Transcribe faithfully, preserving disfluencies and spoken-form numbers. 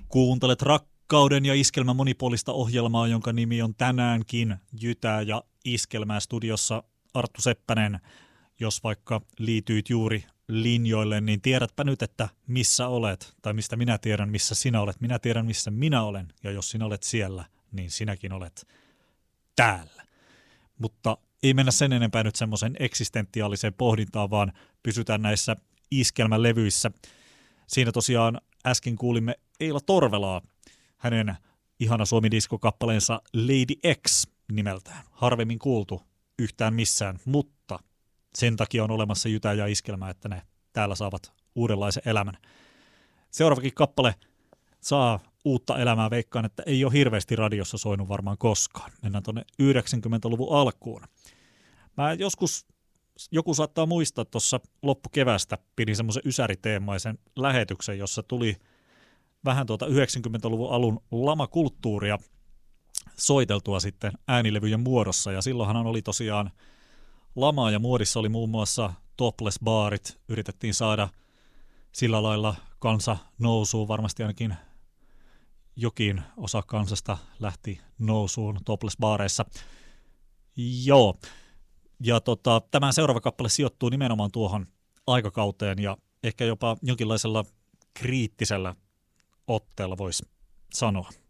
Kuuntelet Rakkauden ja Iskelmän monipuolista ohjelmaa, jonka nimi on tänäänkin Jytää ja Iskelmää, studiossa Arttu Seppänen. Jos vaikka liityit juuri linjoille, niin tiedätpä nyt, että missä olet, tai mistä minä tiedän, missä sinä olet. Minä tiedän, missä minä olen, ja jos sinä olet siellä, niin sinäkin olet täällä. Mutta ei mennä sen enempää nyt semmoisen eksistentiaaliseen pohdintaan, vaan pysytään näissä iskelmälevyissä. Siinä tosiaan äsken kuulimme Eila Torvelaa, hänen ihana Suomi-disko-kappaleensa Lady X nimeltään. Harvemmin kuultu yhtään missään, mutta sen takia on olemassa Jytää ja Iskelmää, että ne täällä saavat uudenlaisen elämän. Seuraavakin kappale saa uutta elämää, veikkaan, että ei ole hirveästi radiossa soinut varmaan koskaan. Mennään tuonne yhdeksänkymmentäluvun alkuun. Mä joskus, joku saattaa muistaa, tuossa loppukevästä pidin semmoisen ysäriteemaisen lähetyksen, jossa tuli vähän tuota yhdeksänkymmentäluvun alun lamakulttuuria soiteltua sitten äänilevyjen muodossa, ja silloinhan oli tosiaan lamaa ja muodissa oli muun muassa topless-baarit, yritettiin saada sillä lailla kansa nousuun, varmasti ainakin jokin osa kansasta lähti nousuun topless-baareissa. Joo, ja tota, tämä seuraava kappale sijoittuu nimenomaan tuohon aikakauteen ja ehkä jopa jonkinlaisella kriittisellä otteella voisi sanoa.